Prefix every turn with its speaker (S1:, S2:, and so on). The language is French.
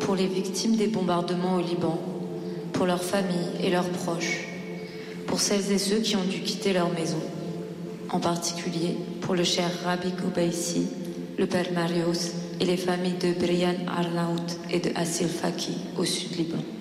S1: pour les victimes des bombardements au Liban, pour leurs familles et leurs proches, pour celles et ceux qui ont dû quitter leur maison, en particulier pour le cher Rabbi Goubaïsi, le père Marius et les familles de Brian Arnaout et de Assil Faki au sud Liban.